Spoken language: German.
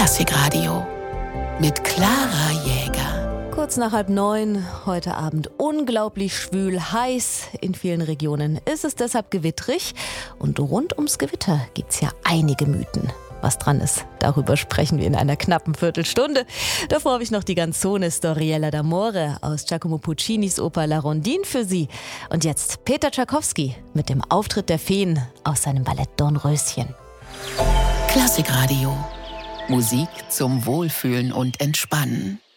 Klassikradio mit Clara Jäger. Kurz nach 8:30, heute Abend unglaublich schwül, heiß. In vielen Regionen ist es deshalb gewittrig. Und rund ums Gewitter gibt's ja einige Mythen. Was dran ist, darüber sprechen wir in einer knappen Viertelstunde. Davor habe ich noch die Canzone Storiella d'amore aus Giacomo Puccinis Oper La Rondine für Sie. Und jetzt Peter Tschaikowski mit dem Auftritt der Feen aus seinem Ballett Dornröschen. Klassikradio. Musik zum Wohlfühlen und Entspannen.